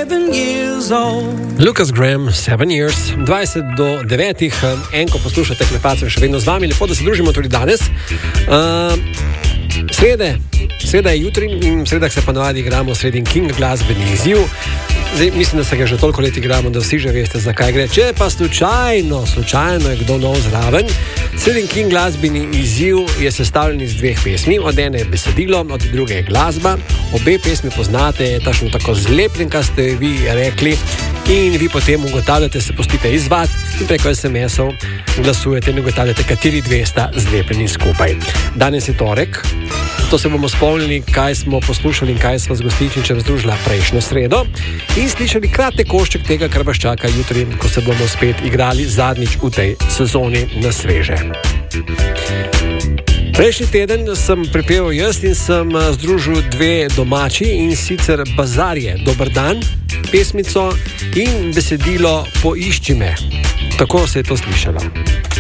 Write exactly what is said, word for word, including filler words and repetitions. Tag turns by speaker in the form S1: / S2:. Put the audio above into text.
S1: Lucas Graham, Seven Years, dvajset do devetih, enko poslušate Klepacev še vedno z vami, lepo, da se družimo tudi danes. Uh, srede, sreda je jutri in sredah se pa navadi igramo Sredin King glasbeni izziv. Zdaj, mislim, da se ga že toliko let igramo, da vsi že veste, zakaj gre. Če pa slučajno, slučajno je kdo nov zraven, Sredin King glasbeni izziv je sestavljen iz dveh pesmi. Od ene je besedilo, od druge je glasba. Obe pesmi poznate, tašno tako zlepljen, kar ste vi rekli, in vi potem ugotavljate, se pustite izvat in preko es em esov glasujete in ugotavljate, kateri dve sta zlepljeni skupaj. Danes je torek, zato se bomo spomnili, kaj smo poslušali in kaj smo z gostičničem združila prejšnjo sredo in slišali kratek košček tega, kar vas čaka jutri, ko se bomo spet igrali zadnjič v tej sezoni na sveže. Prejšnji teden sem pripeval jaz in sem združil dve domači, in sicer Bazarje, Dober dan, pesmico in besedilo Poišči me. Tako se je to slišalo.